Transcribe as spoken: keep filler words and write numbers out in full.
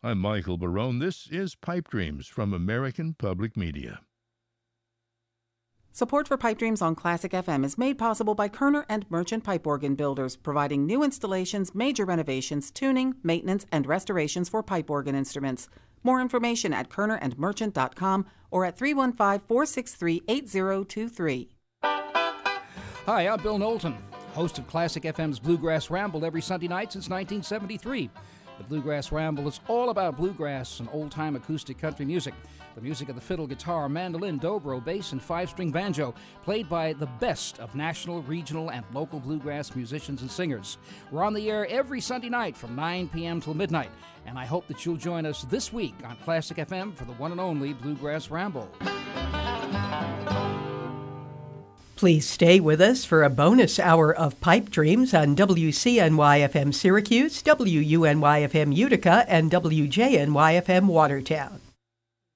I'm Michael Barone. This is Pipe Dreams from American Public Media. Support for Pipe Dreams on Classic F M is made possible by Kerner and Merchant Pipe Organ Builders, providing new installations, major renovations, tuning, maintenance, and restorations for pipe organ instruments. More information at kerner and merchant dot com or at three one five, four six three, eight zero two three. Hi, I'm Bill Knowlton, host of Classic F M's Bluegrass Ramble every Sunday night since nineteen seventy-three. The Bluegrass Ramble is all about bluegrass and old-time acoustic country music. The music of the fiddle, guitar, mandolin, dobro, bass, and five-string banjo, played by the best of national, regional, and local bluegrass musicians and singers. We're on the air every Sunday night from nine p.m. till midnight, and I hope that you'll join us this week on Classic F M for the one and only Bluegrass Ramble. Please stay with us for a bonus hour of Pipe Dreams on W C N Y F M Syracuse, W U N Y F M Utica, and W J N Y F M Watertown.